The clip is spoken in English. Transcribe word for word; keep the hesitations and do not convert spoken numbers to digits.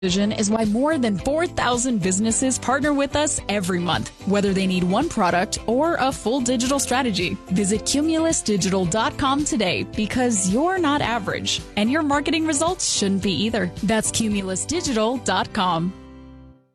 Vision is why more than four thousand businesses partner with us every month, whether they need one product or a full digital strategy. Visit cumulus digital dot com today because you're not average and your marketing results shouldn't be either. That's cumulus digital dot com.